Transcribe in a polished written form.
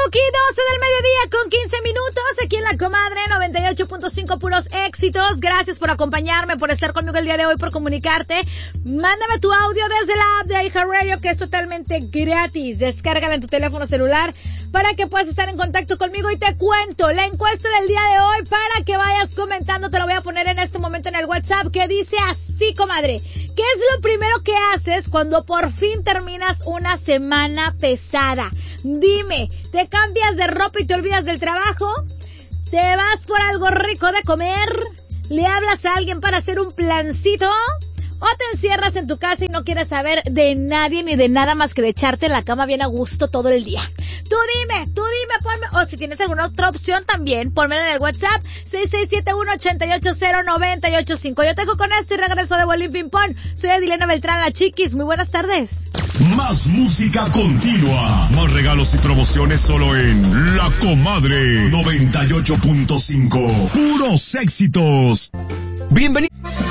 Cookie, 12 del mediodía con 15 minutos, aquí en La Comadre 98.5, puros éxitos. Gracias por acompañarme, por estar conmigo el día de hoy, por comunicarte. Mándame tu audio desde la app de iHeartRadio, que es totalmente gratis. Descárgala en tu teléfono celular para que puedas estar en contacto conmigo. Y te cuento la encuesta del día de hoy para que vayas comentando. Te lo voy a poner en este momento en el WhatsApp, que dice así, comadre: ¿qué es lo primero que haces cuando por fin terminas una semana pesada? Dime, ¿te cambias de ropa y te olvidas del trabajo? ¿Te vas por algo rico de comer? ¿Le hablas a alguien para hacer un plancito? ¿O te encierras en tu casa y no quieres saber de nadie ni de nada más que de echarte en la cama bien a gusto todo el día? Tú dime, ponme, o si tienes alguna otra opción también, ponmela en el WhatsApp, 6671-880-985. Yo te dejo con esto y regreso de Bolín Ping Pong. Soy Adilena Beltrán, la Chiquis. Muy buenas tardes. Más música continua, más regalos y promociones solo en La Comadre 98.5. Puros éxitos. Bienvenido.